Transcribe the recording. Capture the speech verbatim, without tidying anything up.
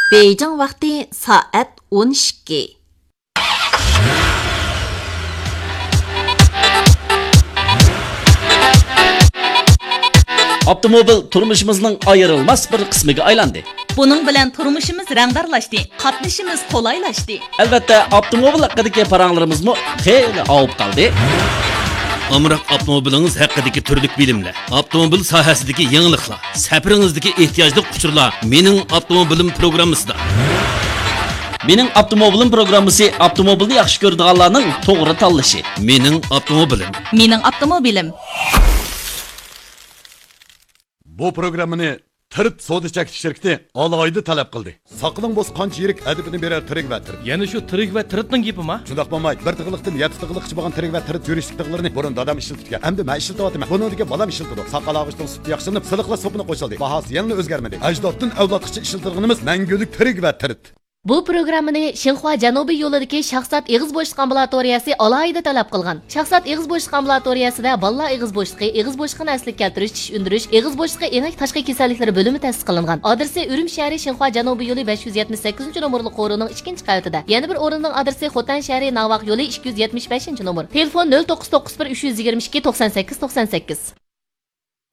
Beijing vaqti soat o'n ikki. Avtomobil turmuşimizning ayrılmaz bir qismiga aylandi. Buning bilan turmushimiz rangdarlashdi, qatnashimiz qulaylashdi. Albatta, avtomobil haqidagi paranglarimizmi xeyli avib qoldi. Amroq avtomobilingiz haqidagi turlik bilimlar, avtomobil sohasidagi yangiliklar, safaringizdagi ehtiyojli quchurlar mening avtomobilim programmasida. Mening avtomobilim programmasi avtomobilni yaxshi ko'radiganlarning to'g'ri tanlashi. Mening avtomobilim. Mening avtomobilim. Bu programmani Tirt Soda Chekish shirkati alohida talab qildi. Saqling bo'z qancha yirik adibini berar tirik va tirit. Yana shu tirik va tiritning gapimi? Shundoq bo'lmay, bir tig'liqdan yetti tig'liqchi bo'lgan tirik va tirit yurish tig'larini burun dadam ishlatgan. Endi men ishlatyapman. Buningga balam ishlatdi. Saqal og'ishdan sut yaxshinib, siliqla sopini qo'shildi. Bahasi yana o'zgarmadi. Ajdoddan avlodgacha ishlatilganimiz mangulik tirik va tirit. Bu programmani Xinhua Janubiy yo'lidagi shaxsat ig'iz bo'shliq ambulatoriyasi alohida talab qilgan. Shaxsat ig'iz bo'shliq ambulatoriyasida bolalar ig'iz bo'shliqi, ig'iz bo'shliqini asliga keltirish, tish undirish, ig'iz bo'shliqi enak tashqi kasalliklari bo'limi ta'sis qilingan. Adresi Urum shahri Xinhua Janubiy yo'li besh yuz yetmish sakkizinchi nomerli qo'rining ikkinchi qavatida. Yana bir o'rinning adresi Xotan shahri Navaq yo'li ikki yuz yetmish beshinchi nomer. Telefon nol to'qqiz to'qqiz bir uch yuz yigirma ikki to'qson sakkiz to'qson sakkiz.